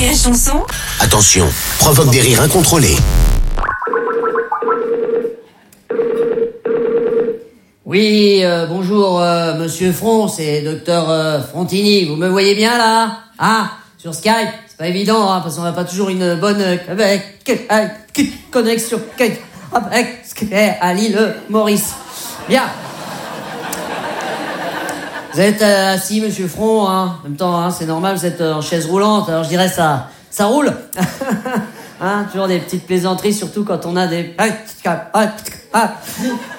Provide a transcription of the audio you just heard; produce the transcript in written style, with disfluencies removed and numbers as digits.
la chanson. Attention, provoque des rires incontrôlés. Oui, bonjour, monsieur Front, c'est docteur Frontini. Vous me voyez bien, là? Ah, sur Skype. C'est pas évident, hein, parce qu'on n'a pas toujours une bonne connexion avec à l'île Maurice. Bien. Vous êtes assis, monsieur Front, hein. En même temps, hein, c'est normal, vous êtes en chaise roulante. Alors, je dirais ça roule. Hein, toujours des petites plaisanteries, surtout quand on a des...